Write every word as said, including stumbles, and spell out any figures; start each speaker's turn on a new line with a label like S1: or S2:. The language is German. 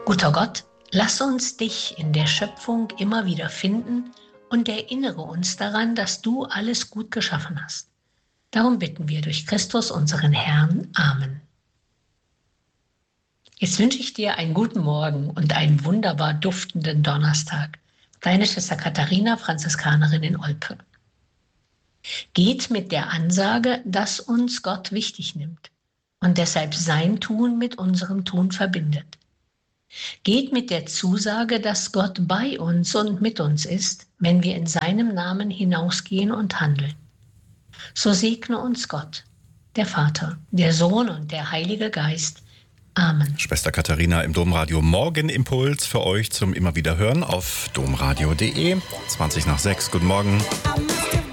S1: Guter Gott, lass uns dich in der Schöpfung immer wieder finden und erinnere uns daran, dass du alles gut geschaffen hast. Darum bitten wir durch Christus, unseren Herrn. Amen. Jetzt wünsche ich dir einen guten Morgen und einen wunderbar duftenden Donnerstag. Deine Schwester Katharina, Franziskanerin in Olpe. Geht mit der Ansage, dass uns Gott wichtig nimmt und deshalb sein Tun mit unserem Tun verbindet. Geht mit der Zusage, dass Gott bei uns und mit uns ist, wenn wir in seinem Namen hinausgehen und handeln. So segne uns Gott, der Vater, der Sohn und der Heilige Geist. Amen.
S2: Schwester Katharina im Domradio. Morgen Impuls für euch zum immer wieder hören auf domradio punkt de. zwanzig nach sechs. Guten Morgen.